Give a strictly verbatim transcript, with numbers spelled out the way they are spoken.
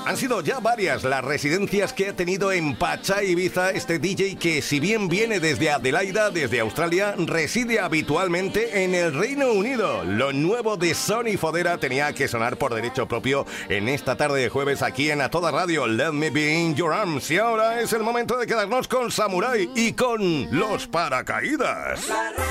Han sido ya varias las residencias que ha tenido en Pacha, Ibiza, este D J que, si bien viene desde Adelaida, desde Australia, reside habitualmente en el Reino Unido. Lo nuevo de Sonny Fodera tenía que sonar por derecho propio en esta tarde de jueves aquí en A Toda Radio. Let me be in your arms. Y ahora es el momento de quedarnos con Samurai y con Los Paracaídas.